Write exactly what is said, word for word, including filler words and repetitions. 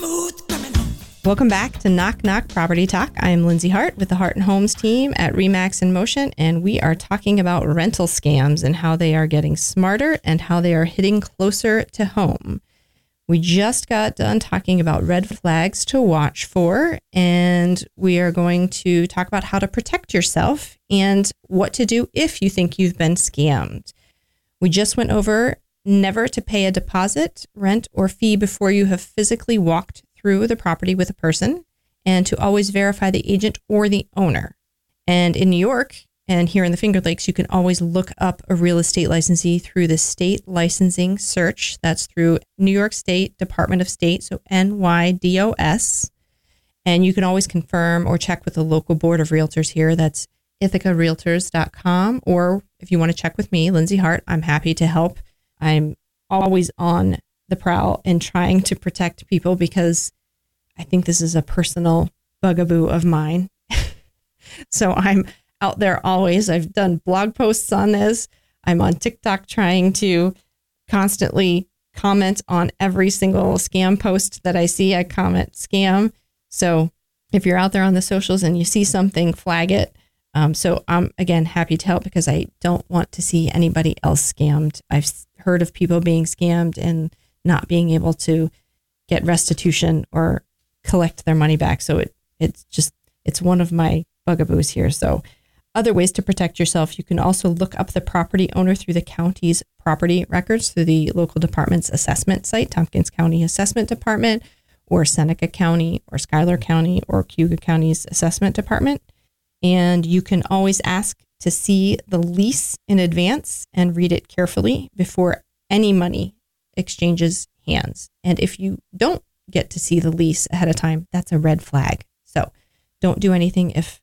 Smooth criminal. Welcome back to Knock Knock Property Talk. I am Lindsay Hart with the Hart and Homes team at Remax in Motion, and we are talking about rental scams and how they are getting smarter and how they are hitting closer to home. We just got done talking about red flags to watch for, and we are going to talk about how to protect yourself and what to do if you think you've been scammed. We just went over never to pay a deposit, rent, or fee before you have physically walked through the property with a person, and to always verify the agent or the owner. And in New York and here in the Finger Lakes, you can always look up a real estate licensee through the state licensing search. That's through New York State Department of State, so N Y D O S. And you can always confirm or check with the local board of realtors here. That's ithaca realtors dot com. Or if you want to check with me, Lindsay Hart, I'm happy to help. I'm always on the prowl and trying to protect people because I think this is a personal bugaboo of mine. So I'm out there always. I've done blog posts on this. I'm on TikTok trying to constantly comment on every single scam post that I see. I comment scam. So if you're out there on the socials and you see something, flag it. Um, so I'm, again, happy to help because I don't want to see anybody else scammed. I've heard of people being scammed and not being able to get restitution or collect their money back. So it it's just, it's one of my bugaboos here. So other ways to protect yourself, you can also look up the property owner through the county's property records through the local department's assessment site, Tompkins County Assessment Department, or Seneca County, or Schuyler County, or Cayuga County's assessment department. And you can always ask to see the lease in advance and read it carefully before any money exchanges hands. And if you don't get to see the lease ahead of time, that's a red flag. So don't do anything if